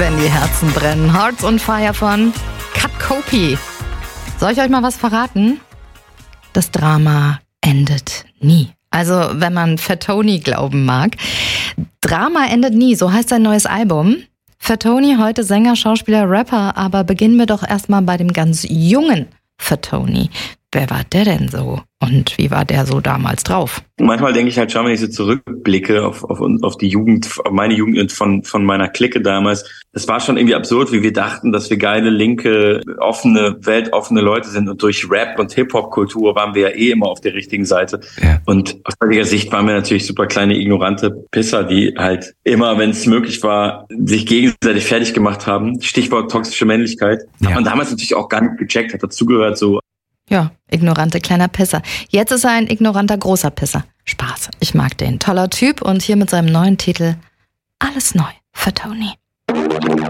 Wenn die Herzen brennen. Hearts on Fire von Kat Kopi. Soll ich euch mal was verraten? Das Drama endet nie. Also, wenn man Fat Tony glauben mag. Drama endet nie, so heißt sein neues Album. Fat Tony, heute Sänger, Schauspieler, Rapper, aber beginnen wir doch erstmal bei dem ganz jungen Fat Tony. Wer war der denn so? Und wie war der so damals drauf? Manchmal denke ich halt schon, wenn ich so zurückblicke auf die Jugend, auf meine Jugend von meiner Clique damals. Das war schon irgendwie absurd, wie wir dachten, dass wir geile, linke, offene, weltoffene Leute sind. Und durch Rap und Hip-Hop-Kultur waren wir ja eh immer auf der richtigen Seite. Ja. Und aus heutiger Sicht waren wir natürlich super kleine, ignorante Pisser, die halt immer, wenn es möglich war, sich gegenseitig fertig gemacht haben. Stichwort toxische Männlichkeit. Ja. Hat man damals natürlich auch gar nicht gecheckt, hat dazugehört so. Ja, ignorante kleiner Pisser. Jetzt ist er ein ignoranter großer Pisser. Spaß, ich mag den. Toller Typ und hier mit seinem neuen Titel Alles neu für Tony.